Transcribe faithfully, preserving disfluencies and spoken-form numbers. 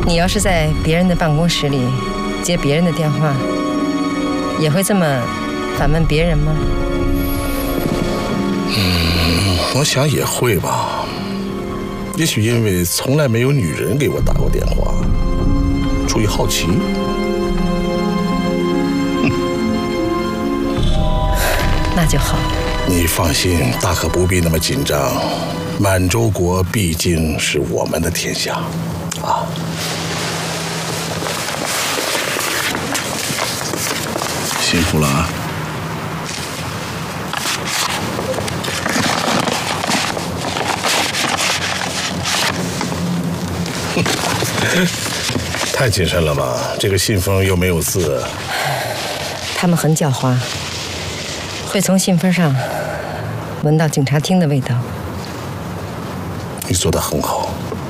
你要是在别人的办公室里接别人的电话，也会这么反问别人吗？ 嗯，我想也会吧。也许因为从来没有女人给我打过电话，出于好奇。 那就好。 你放心，大可不必那么紧张。满洲国毕竟是我们的天下，啊。 辛苦了啊！ 太谨慎了吧？这个信封又没有字。 他们很狡猾，会从信封上闻到警察厅的味道。 你做得很好，